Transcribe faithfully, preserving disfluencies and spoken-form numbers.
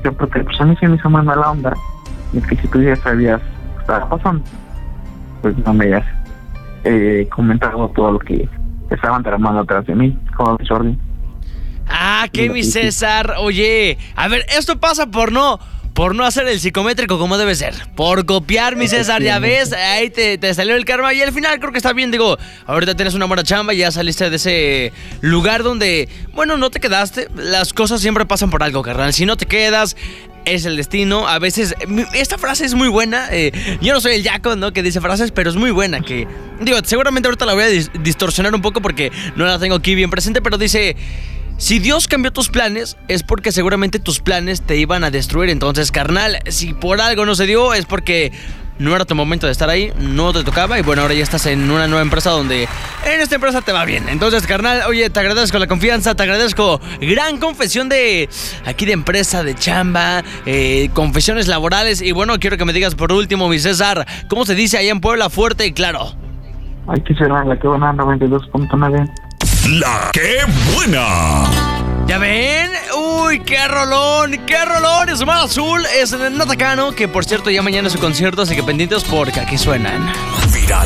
dije, porque pues a mí se me hizo más mala onda. Y es que si tú ya sabías lo que estaba pasando, pues no me hayas eh, comentado todo lo que estaban tramando atrás de mí, como Jordi. Ah, ¿qué, mi César? Oye, a ver, esto pasa por no... Por no hacer el psicométrico como debe ser. Por copiar, mi César, ya ves. Ahí te, te salió el karma. Y al final creo que está bien, digo. Ahorita tienes una buena chamba y ya saliste de ese lugar donde, bueno, no te quedaste. Las cosas siempre pasan por algo, carnal. Si no te quedas, es el destino. A veces, esta frase es muy buena. Eh, yo no soy el Yaco, ¿no? Que dice frases, pero es muy buena. Que, digo, seguramente ahorita la voy a dis- distorsionar un poco porque no la tengo aquí bien presente, pero dice... Si Dios cambió tus planes, es porque seguramente tus planes te iban a destruir. Entonces, carnal, si por algo no se dio, es porque no era tu momento de estar ahí, no te tocaba. Y bueno, ahora ya estás en una nueva empresa donde en esta empresa te va bien. Entonces, carnal, oye, te agradezco la confianza, te agradezco gran confesión de aquí de empresa, de chamba, eh, confesiones laborales. Y bueno, quiero que me digas por último, mi César, ¿cómo se dice allá en Puebla fuerte y claro? Ay, que será la que van a noventa y dos punto nueve. La que buena. ¿Ya ven? Uy, qué rolón, qué rolón. Es Mar Azul, es Natacano, que por cierto ya mañana es su concierto, así que pendientes porque aquí suenan. Viral.